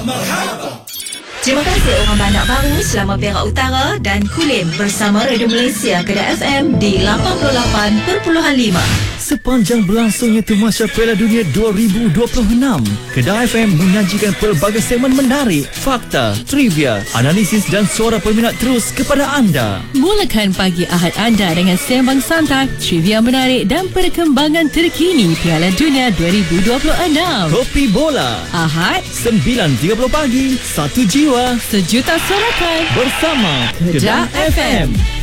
Terima kasih orang Banak Baru, Selama Perak Utara dan Kulim bersama Radio Malaysia Kedah FM di 88.5. Sepanjang berlangsungnya Tamasya Piala Dunia 2026, Kedah FM menyajikan pelbagai segmen menarik, fakta, trivia, analisis dan suara peminat terus kepada anda. Mulakan pagi Ahad anda dengan sembang santai, trivia menarik dan perkembangan terkini Piala Dunia 2026. Kopi Bola Ahad 9.30 pagi, satu jiwa sejuta sorakan bersama Kedah FM.